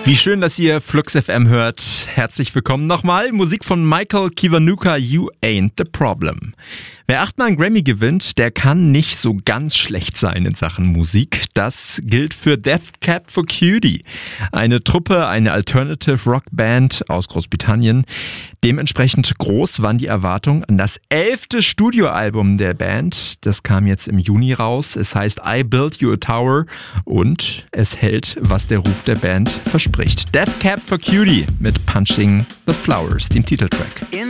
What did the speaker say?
Wie schön, dass ihr Flux FM hört. Herzlich willkommen nochmal. Musik von Michael Kiwanuka, You Ain't the Problem. Wer 8-mal einen Grammy gewinnt, der kann nicht so ganz schlecht sein in Sachen Musik. Das gilt für Death Cab for Cutie. Eine Truppe, eine Alternative Rock Band aus Großbritannien. Dementsprechend groß waren die Erwartungen an das 11. Studioalbum der Band. Das kam jetzt im Juni raus. Es heißt I Built You a Tower und es hält, was der Ruf der Band verspricht. Death Cab for Cutie mit Punching the Flowers, dem Titeltrack.